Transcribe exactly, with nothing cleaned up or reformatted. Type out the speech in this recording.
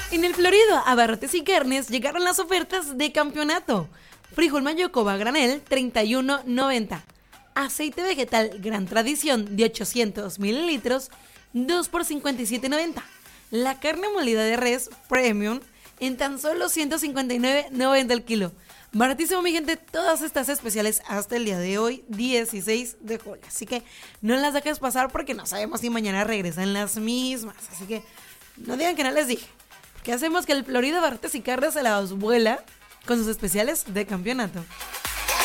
En el Florido, Abarrotes y Carnes llegaron las ofertas de campeonato. Frijol Mayocoba a granel, treinta y uno noventa. Aceite vegetal Gran Tradición de ochocientos mililitros, dos por cincuenta y siete noventa. La carne molida de res Premium en tan solo ciento cincuenta y nueve noventa el kilo. Baratísimo, mi gente, todas estas especiales hasta el día de hoy, dieciséis de julio. Así que no las dejes pasar porque no sabemos si mañana regresan las mismas. Así que no digan que no les dije. Que hacemos que el Florido Abarrotes y Carnes se las vuela con sus especiales de campeonato.